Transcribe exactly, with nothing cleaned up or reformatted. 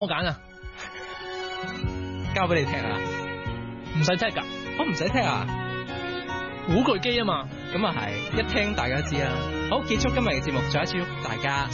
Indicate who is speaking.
Speaker 1: 我揀啊，
Speaker 2: 交俾你踢啊，
Speaker 1: 唔使踢噶，
Speaker 2: 我唔使踢啊，
Speaker 1: 古巨基啊嘛。
Speaker 2: 咁啊係，一聽大家知啦。好，結束今日嘅節目，再一次祝大家